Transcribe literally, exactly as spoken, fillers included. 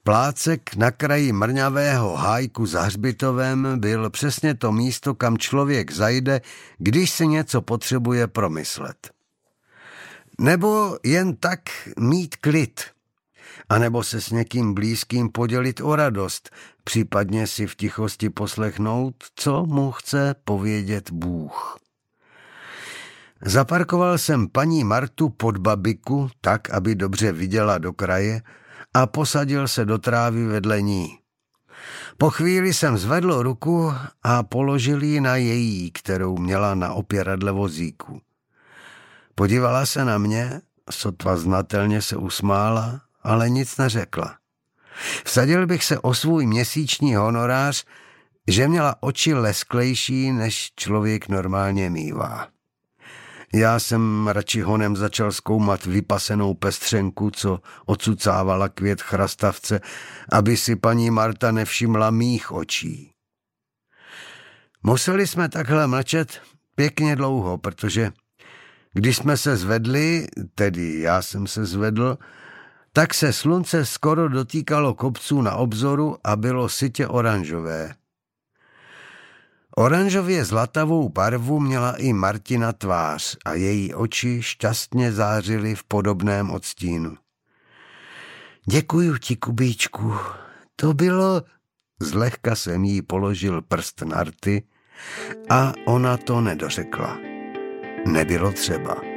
Plácek na kraji mrňavého hájku za hřbitovem byl přesně to místo, kam člověk zajde, když si něco potřebuje promyslet. Nebo jen tak mít klid. A nebo se s někým blízkým podělit o radost, případně si v tichosti poslechnout, co mu chce povědět Bůh. Zaparkoval jsem paní Martu pod babiku, tak, aby dobře viděla do kraje, a posadil se do trávy vedle ní. Po chvíli jsem zvedl ruku a položil ji na její, kterou měla na opěradle vozíku. Podívala se na mě, sotva znatelně se usmála, ale nic neřekla. Vsadil bych se o svůj měsíční honorář, že měla oči lesklejší, než člověk normálně mívá. Já jsem radši honem začal zkoumat vypasenou pestřenku, co ocucávala květ chrastavce, aby si paní Marta nevšimla mých očí. Museli jsme takhle mlčet pěkně dlouho, protože když jsme se zvedli, tedy já jsem se zvedl, tak se slunce skoro dotýkalo kopců na obzoru a bylo sytě oranžové. Oranžově zlatavou barvu měla i Martina tvář a její oči šťastně zářily v podobném odstínu. Děkuju ti, Kubíčku, to bylo... Zlehka jsem jí položil prst na rty a ona to nedořekla. Nebylo třeba.